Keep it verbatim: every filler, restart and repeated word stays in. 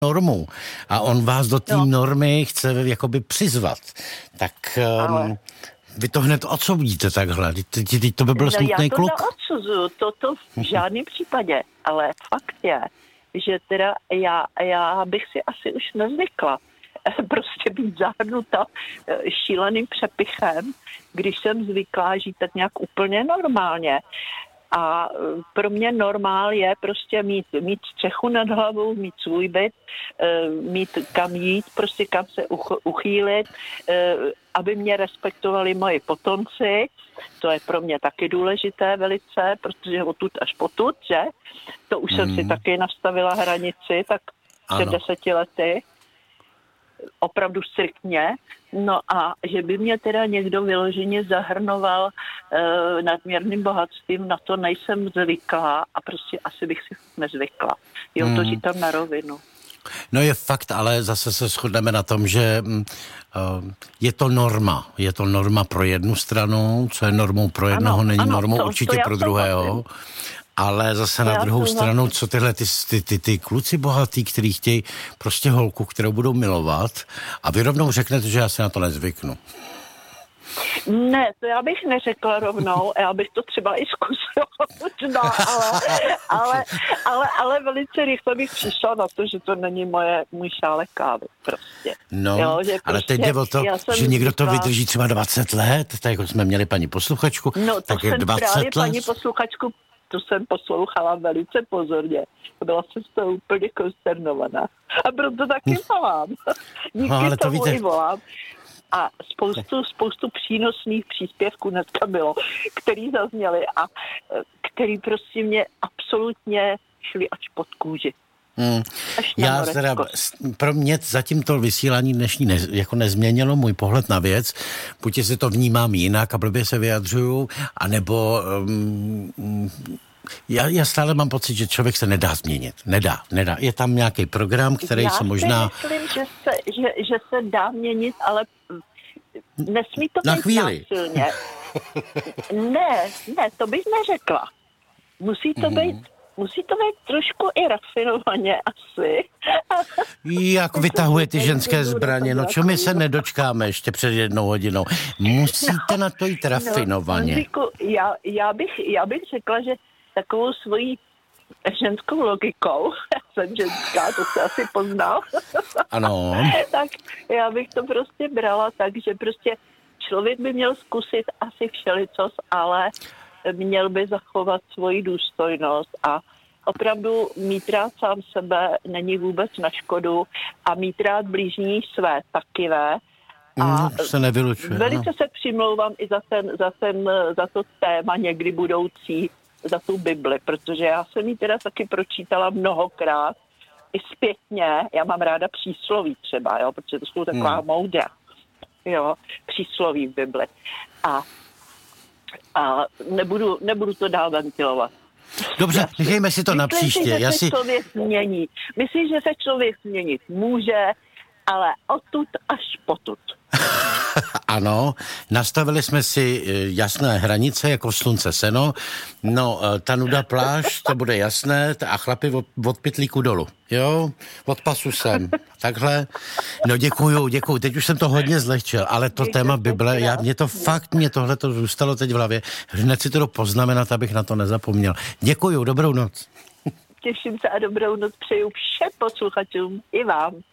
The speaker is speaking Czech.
normu a on vás do té no. normy chce jakoby přizvat. Tak um, vy to hned odsoudíte takhle. Teď, teď to by byl no, smutný kluk. Já to neodsuzuju, to, to v žádném případě, ale fakt je, že teda já, já bych si asi už nezvykla prostě být zahrnuta šíleným přepichem, když jsem zvyklá žít tak nějak úplně normálně. A pro mě normál je prostě mít, mít střechu nad hlavou, mít svůj byt, mít kam jít, prostě kam se uchýlit, aby mě respektovali moji potomci. To je pro mě taky důležité velice, protože odtud až potud, že? To už mm. jsem si taky nastavila hranici, tak před ano. deseti lety. Opravdu striktně. No a že by mě teda někdo vyloženě zahrnoval e, nadměrným bohatstvím, na to nejsem zvyklá a prostě asi bych si nezvykla. Jo, to hmm. říkám na rovinu. No je fakt, ale zase se shodneme na tom, že uh, je to norma. Je to norma pro jednu stranu, co je normou pro jednoho, ano, není ano, normou to, určitě to pro druhého. Ale zase na já druhou stranu, co tyhle ty, ty, ty, ty kluci bohatý, kteří chtějí prostě holku, kterou budou milovat a vy rovnou řeknete, že já si na to nezvyknu. Ne, to já bych neřekla rovnou, já bych to třeba i zkusila možná, ale, ale, ale, ale velice rychle bych přišla na to, že to není moje, můj šálek kávy prostě. No, jo, že ale prostě, teď jde o to, že někdo to vydrží třeba dvacet let, tak jako jsme měli paní posluchačku, no, to tak je jsem dvacet právě let. Paní posluchačku, to jsem poslouchala velice pozorně. Byla jsem z toho úplně konsternovaná. A proto taky volám. Díky no, ale to tomu víte... i volám. A spoustu, spoustu přínosných příspěvků dneska bylo, který zazněly a který prostě mě absolutně šli až pod kůži. Hmm. Já teda, pro mě zatím to vysílání dnešní ne, jako nezměnilo můj pohled na věc, buď si to vnímám jinak a blbě se vyjadřuju, anebo um, já, já stále mám pocit, že člověk se nedá změnit. Nedá, nedá. Je tam nějaký program, který já se možná... Já si myslím, že se, že, že se dá měnit, ale nesmí to na být chvíli. násilně. Ne, ne, to bych neřekla. Musí to být mm. Musí to být trošku i rafinovaně asi. Jak vytahuje ty ženské zbraně, no čo my se nedočkáme ještě před jednou hodinou. Musíte na to jít rafinovaně. No, Honzíku, já, já, bych, já bych řekla, že takovou svojí ženskou logikou, já jsem ženská, to se asi poznal. Ano. Tak já bych to prostě brala tak, že prostě člověk by měl zkusit asi všelicos, ale měl by zachovat svoji důstojnost a opravdu mít rád sám sebe není vůbec na škodu a mít rád blížní své taky ve. A mm, se nevylučuje. Velice no. se přimlouvám i za, ten, za, ten, za to téma někdy budoucí, za tu Bibli, protože já jsem ji teda taky pročítala mnohokrát i zpětně. Já mám ráda přísloví třeba, jo, protože to jsou taková hmm. moudra. Jo, přísloví v Bibli. A A nebudu, nebudu to dál ventilovat. Dobře, nechejme si to na příště. Myslím si, že Já se si... člověk změní. Myslím, že se člověk změnit může, ale odtud až potud. Ano, nastavili jsme si jasné hranice, jako slunce seno. No, ta nuda pláž, to bude jasné, a chlapi od, od pytlíku dolů. Jo, od pasu sem. Takhle. No děkuju, děkuju. Teď už jsem to hodně zlehčil, ale to Děkuji, téma Bible, já, mě to fakt, mě tohle to zůstalo teď v hlavě. Hned si to poznamenat, abych na to nezapomněl. Děkuju, dobrou noc. Těším se a dobrou noc přeju všem posluchačům i vám.